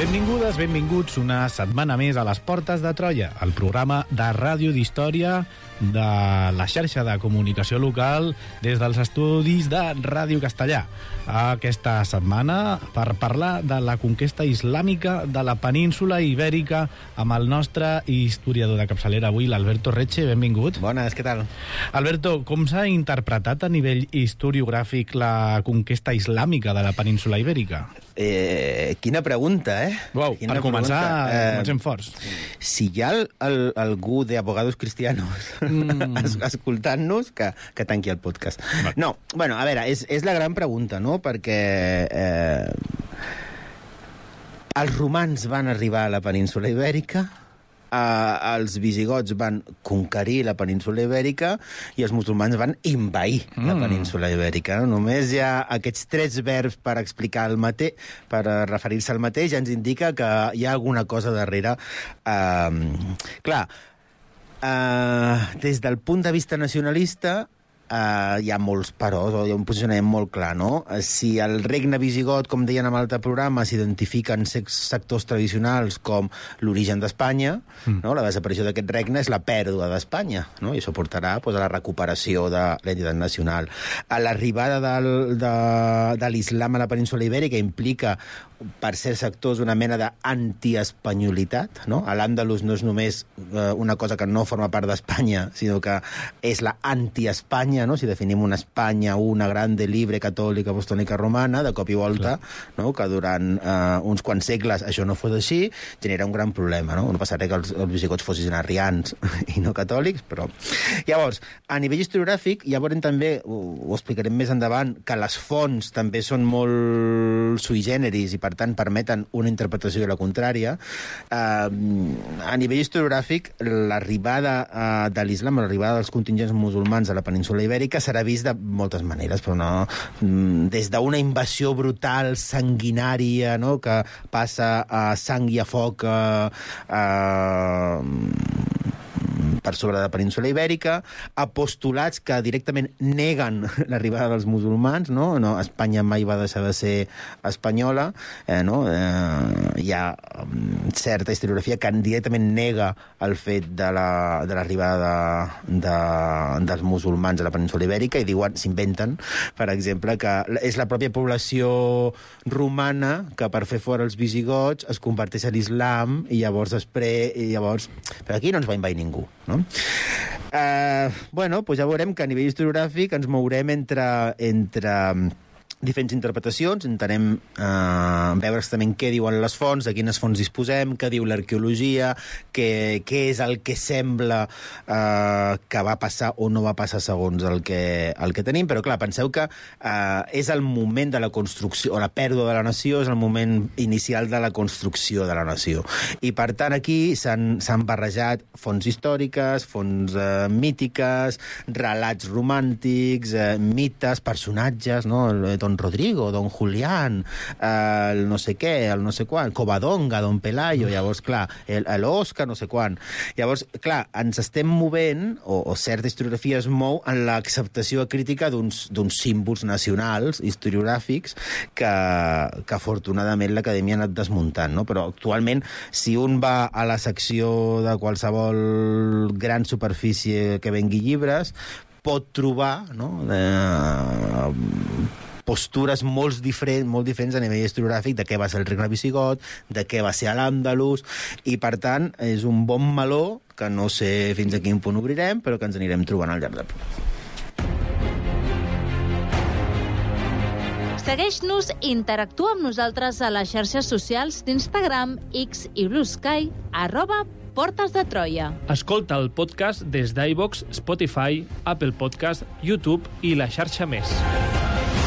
Benvingudes, benvinguts una setmana més a les Portes de Troia, el programa de ràdio d'història de la xarxa de comunicació local des dels estudis de Ràdio Castellà. Aquesta setmana per parlar de la conquesta islàmica de la península Ibèrica amb el nostre historiador de capçalera avui, l'Alberto Reche. Benvingut. Bones, què tal? Alberto, com s'ha interpretat a nivell historiogràfic la conquesta islàmica de la península Ibèrica? Quina pregunta, eh? Uau, per començar, comencem forts. Si hi ha algú de Abogados Cristianos escoltant-nos, que tanqui el podcast. No, bueno, a veure, és la gran pregunta, no? Perquè els romans van arribar a la península Ibèrica, els visigots van conquerir la península Ibèrica i els musulmans van invair la península Ibèrica. Només hi ha aquests tres verbs per explicar el mateix, per referir-se al mateix, ja ens indica que hi ha alguna cosa darrere. Clar, des del punt de vista nacionalista, hi ha molts peròs, o hi ha un posicionament molt clar, no? Si el regne visigot, com deien en l'altre programa, s'identifiquen sectors tradicionals com l'origen d'Espanya, no? La desaparició d'aquest regne és la pèrdua d'Espanya, no? I això portarà a la recuperació de l'entitat nacional. L'arribada de l'islam a la península Ibèrica implica per certs sectors una mena d'antiespanyolitat, no? L'Àndalus no és només una cosa que no forma part d'Espanya, sinó que és la anti-Espanya, no? Si definim una Espanya, una grande, libre, catòlica, apostòlica, romana, de cop i volta, no? Que durant uns quants segles això no fos així, genera un gran problema, no? No passaria que els visigots fossin arrians i no catòlics, però... Llavors, a nivell historiogràfic, ja veurem també, ho explicarem més endavant, que les fonts també són molt sui generis i, per tant, permeten una interpretació i la contrària. A nivell historiogràfic, l'arribada de l'islam, l'arribada dels contingents musulmans a la península Ibèrica serà vist de moltes maneres, però no des d'una invasió brutal, sanguinària, no? Que passa a sang i a foc per sobre de la península Ibèrica, a postulats que directament neguen l'arribada dels musulmans, no? No, Espanya mai va deixar de ser espanyola, no? Hi ha certa historiografia que directament nega el fet de l'arribada dels musulmans a la península Ibèrica i diuen, s'inventen, per exemple, que és la pròpia població romana que per fer fora els visigots es converteix a l'islam i llavors però aquí no ens va invair ningú, no? Bueno, doncs ja veurem que a nivell historiogràfic ens mourem entre diferents interpretacions, intentarem veure exactament què diuen les fonts, de quines fonts disposem, què diu l'arqueologia, què és el que sembla que va passar o no va passar segons el que tenim, però clar, penseu que és el moment de la construcció, o la pèrdua de la nació, és el moment inicial de la construcció de la nació. I per tant aquí s'han barrejat fonts històriques, fonts mítiques, relats romàntics, mites, personatges, no? Don Rodrigo, Don Julián, el no sé què, el no sé quan, Covadonga, Don Pelayo, llavors, clar, l'Oscar, no sé quan. Llavors, clar, ens estem movent, o certa historiografia es mou en l'acceptació crítica d'uns símbols nacionals, historiogràfics, que afortunadament l'Acadèmia ha anat desmuntant, no? Però actualment, si un va a la secció de qualsevol gran superfície que vengui llibres, pot trobar, no?, postures molt diferents a nivell historiogràfic de què va ser el regne visigot, de què va ser l'Àndalus, i per tant és un bon meló que no sé fins a quin punt obrirem, però que ens anirem trobant al llarg del programa. Segueix-nos i interactua amb nosaltres a les xarxes socials d'Instagram, X i Blue Sky, @Portes de Troia. Escolta el podcast des d'iVoox, Spotify, Apple Podcast, YouTube i la xarxa més.